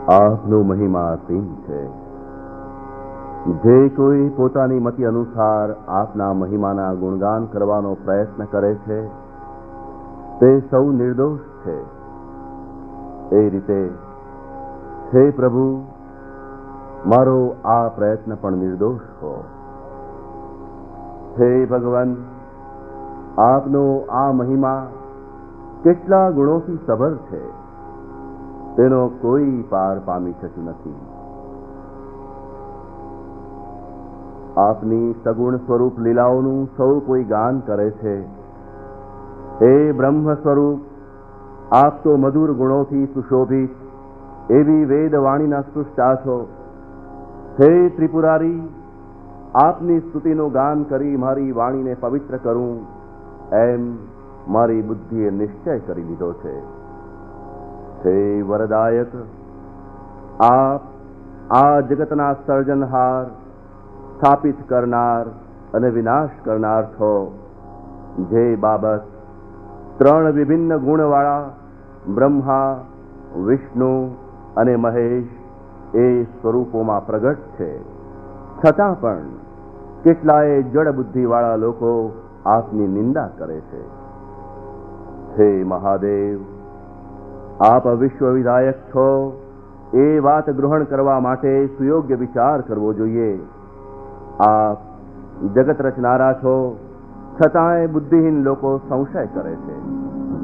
આપનો મહિમા અસીમ છે. જે કોઈ પોતાની મતિ અનુસાર આપના મહિમાના ગુણગાન કરવાનો પ્રયત્ન કરે છે તે સૌ નિર્દોષ છે. એ રીતે હે પ્રભુ, મારો આ પ્રયત્ન પણ નિર્દોષ હો. હે ભગવાન, આપનો આ મહિમા કેટલા ગુણોથી સભર છે, તેનો કોઈ પાર પામી શક્યું નથી. આપની સગુણ સ્વરૂપ લીલાઓનું સૌ કોઈ ગાન કરે છે. હે બ્રહ્મ સ્વરૂપ, આપ તો મધુર ગુણોથી સુશોભિત એવી વેદવાણીના સૃષ્ટા છો. હે ત્રિપુરારી, આપની સ્તુતિનું ગાન કરી મારી વાણીને પવિત્ર કરું એમ મારી બુદ્ધિએ નિશ્ચય કરી લીધો છે. હે વરદાયક, આપ આ જગતના સર્જનહાર, સ્થાપિત કરનાર અને વિનાશ કરનાર છો. જે બાબત ત્રણ વિભિન્ન ગુણવાળા બ્રહ્મા, વિષ્ણુ અને મહેશ એ સ્વરૂપોમાં પ્રગટ છે, છતાં પણ કેટલાય જડ બુદ્ધિવાળા લોકો આપની નિંદા કરે છે. હે મહાદેવ, આપ વિશ્વ વિધાયક છો એ વાત ગ્રહણ કરવા માટે સુયોગ્ય વિચાર કરવો જોઈએ. આપ જગત રચનારા છો, છતાંય બુદ્ધિહીન લોકો સંશય કરે છે.